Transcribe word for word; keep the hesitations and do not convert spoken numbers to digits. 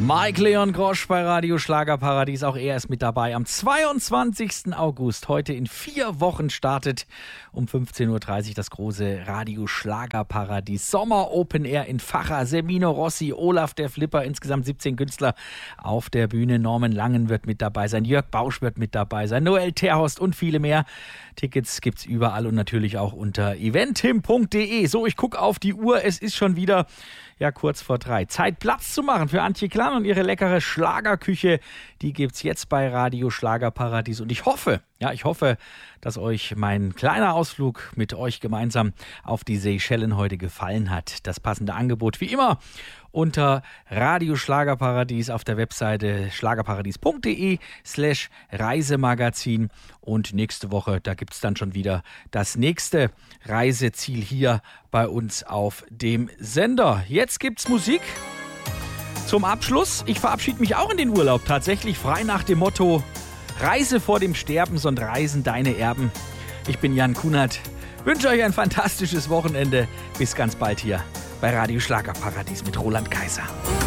Mike Leon Grosch bei Radio Schlagerparadies, auch er ist mit dabei. Am zweiundzwanzigsten August, heute in vier Wochen, startet um fünfzehn Uhr dreißig das große Radio Schlagerparadies. Sommer Open Air in Facher, Semino Rossi, Olaf der Flipper, insgesamt siebzehn Künstler auf der Bühne. Norman Langen wird mit dabei sein, Jörg Bausch wird mit dabei sein, Noel Terhorst und viele mehr. Tickets gibt's überall und natürlich auch unter eventim punkt de. So, ich gucke auf die Uhr, es ist schon wieder ja kurz vor drei. Zeit, Platz zu machen für Antje Klan und ihre leckere Schlagerküche. Die gibt's jetzt bei Radio Schlagerparadies. Und ich hoffe, ja, ich hoffe, dass euch mein kleiner Ausflug mit euch gemeinsam auf die Seychellen heute gefallen hat. Das passende Angebot wie immer unter Radio Schlagerparadies auf der Webseite schlagerparadies.de slash Reisemagazin. Und nächste Woche, da gibt's dann schon wieder das nächste Reiseziel hier bei uns auf dem Sender. Jetzt gibt's Musik zum Abschluss. Ich verabschiede mich auch in den Urlaub, tatsächlich frei nach dem Motto: Reise vor dem Sterben, sondern reisen deine Erben. Ich bin Jan Kunert, wünsche euch ein fantastisches Wochenende. Bis ganz bald hier bei Radio Schlagerparadies mit Roland Kaiser.